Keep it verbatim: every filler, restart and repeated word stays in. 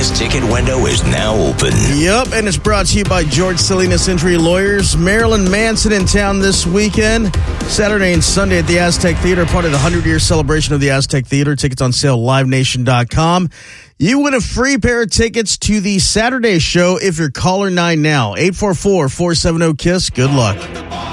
Last ticket window is now open. Yep, and it's brought to you by George Salinas Injury Lawyers. Marilyn Manson in town this weekend, Saturday and Sunday at the Aztec Theater, part of the hundred-year celebration of the Aztec Theater. Tickets on sale, live nation dot com. You win a free pair of tickets to the Saturday show if you're caller nine now. eight four four, four seven zero, KISS. Good luck.